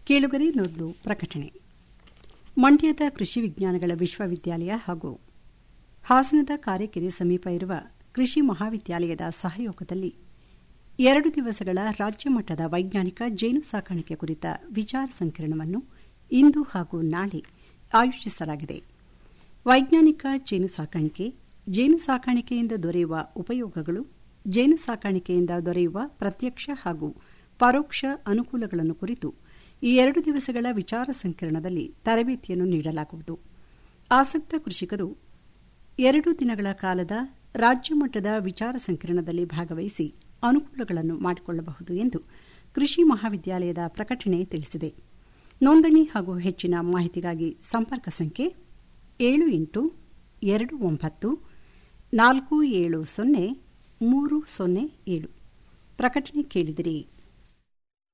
ಕೇಳುಗರಿನೊಂದು ಪ್ರಕಟಣೆ. ಮಂಡ್ಯದ ಕೃಷಿ ವಿಜ್ಞಾನಗಳ ವಿಶ್ವವಿದ್ಯಾಲಯ ಹಾಗೂ ಹಾಸನದ ಕಾರೆಕೆರೆ ಸಮೀಪ ಇರುವ ಕೃಷಿ ಮಹಾವಿದ್ಯಾಲಯದ ಸಹಯೋಗದಲ್ಲಿ 2 ದಿವಸಗಳ ರಾಜ್ಯ ಮಟ್ಟದ ವೈಜ್ಞಾನಿಕ ಜೇನು ಸಾಕಾಣಿಕೆ ಕುರಿತ ವಿಚಾರ ಸಂಕಿರಣವನ್ನು ಇಂದು ಹಾಗೂ ನಾಳೆ ಆಯೋಜಿಸಲಾಗಿದೆ. ವೈಜ್ಞಾನಿಕ ಜೇನು ಸಾಕಾಣಿಕೆ, ಜೇನು ಸಾಕಾಣಿಕೆಯಿಂದ ದೊರೆಯುವ ಉಪಯೋಗಗಳು, ಜೇನು ಸಾಕಾಣಿಕೆಯಿಂದ ದೊರೆಯುವ ಪ್ರತ್ಯಕ್ಷ ಹಾಗೂ ಪರೋಕ್ಷ ಅನುಕೂಲಗಳನ್ನು ಕುರಿತು ಈ 2 ದಿವಸಗಳ ವಿಚಾರ ಸಂಕಿರಣದಲ್ಲಿ ತರಬೇತಿಯನ್ನು ನೀಡಲಾಗುವುದು. ಆಸಕ್ತ ಕೃಷಿಕರು 2 ದಿನಗಳ ಕಾಲದ ರಾಜ್ಯ ಮಟ್ಟದ ವಿಚಾರ ಸಂಕಿರಣದಲ್ಲಿ ಭಾಗವಹಿಸಿ ಅನುಕೂಲಗಳನ್ನು ಮಾಡಿಕೊಳ್ಳಬಹುದು ಎಂದು ಕೃಷಿ ಮಹಾವಿದ್ಯಾಲಯದ ಪ್ರಕಟಣೆ ತಿಳಿಸಿದೆ. ನೋಂದಣಿ ಹಾಗೂ ಹೆಚ್ಚಿನ ಮಾಹಿತಿಗಾಗಿ ಸಂಪರ್ಕ ಸಂಖ್ಯೆ 7829470307. ಪ್ರಕಟಣೆ ಕೇಳಿದಿರಿ.